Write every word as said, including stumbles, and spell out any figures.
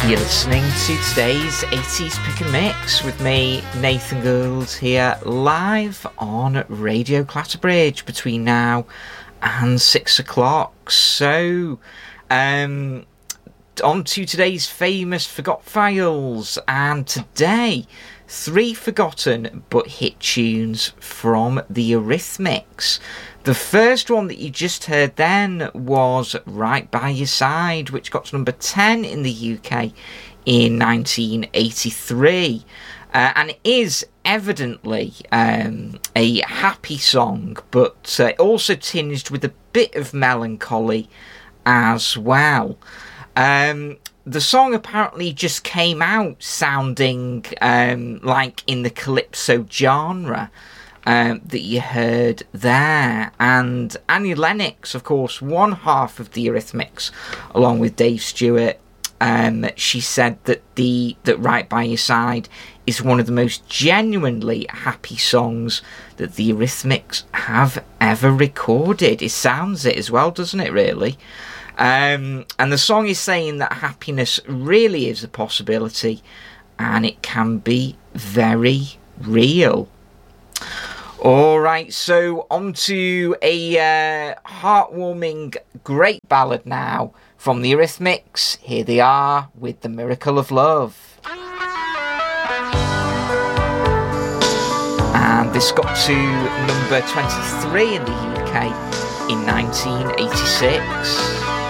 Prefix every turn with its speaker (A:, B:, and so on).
A: You're listening to today's eighties Pick and Mix with me, Nathan Gould, here live on Radio Clatterbridge between now and six o'clock. So, um, on to today's famous Forgot Files, and today, three forgotten but hit tunes from the Eurythmics. The first one that you just heard then was Right By Your Side, which got to number ten in the U K in nineteen eighty-three. Uh, and it is evidently um, a happy song, but uh, also tinged with a bit of melancholy as well. Um, the song apparently just came out sounding um, like in the calypso genre. Um, that you heard there, and Annie Lennox, of course, one half of the Eurythmics, along with Dave Stewart. Um, she said that the that Right By Your Side is one of the most genuinely happy songs that the Eurythmics have ever recorded. It sounds it as well, doesn't it? Really, um, and the song is saying that happiness really is a possibility, and it can be very real. Alright, so on to a uh, heartwarming, great ballad now from the Eurythmics. Here they are with The Miracle of Love. And this got to number twenty-three in the U K in nineteen eighty-six.